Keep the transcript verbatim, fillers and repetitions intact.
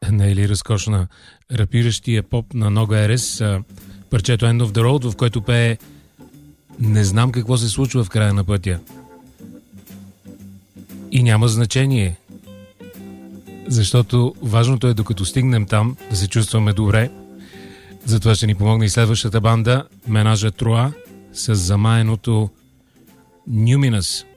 не е ли разкошна? Рапиращия поп на Нога Ерес, парчето End of the Road, в което пее "Не знам какво се случва в края на пътя". И няма значение, защото важното е докато стигнем там да се чувстваме добре. Затова ще ни помогне и следващата банда, Менажа Троа, с замаяното Numinous.